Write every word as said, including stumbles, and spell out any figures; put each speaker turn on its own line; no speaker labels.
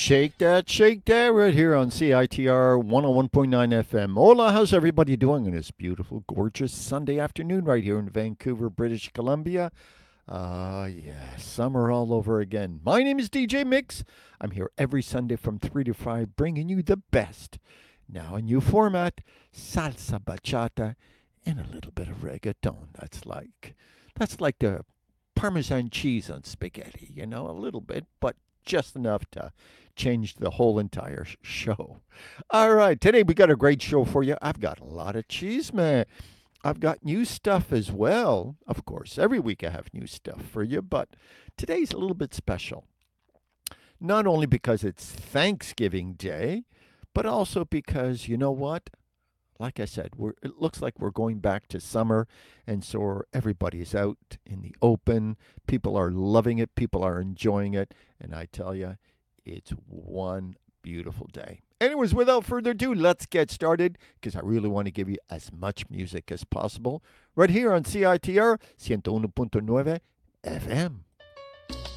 Shake that, shake that right here on C I T R one oh one point nine F M. Hola, how's everybody doing on this beautiful, gorgeous Sunday afternoon right here in Vancouver, British Columbia? Uh, yeah, summer all over again. My name is D J Mix. I'm here every Sunday from three to five bringing you the best. Now, a new format, salsa bachata and a little bit of reggaeton. That's like, that's like the Parmesan cheese on spaghetti, you know, a little bit, but just enough to change the whole entire sh- show. All right, today we got a great show for you. I've got a lot of cheese, man. I've got new stuff as well. Of course, every week I have new stuff for you, but today's a little bit special. Not only because it's Thanksgiving Day, but also because, you know what? Like I said, we're, it looks like we're going back to summer, and so everybody's out in the open. People are loving it, people are enjoying it, and I tell you, it's one beautiful day. Anyways, without further ado, let's get started because I really want to give you as much music as possible right here on C I T R one oh one point nine F M.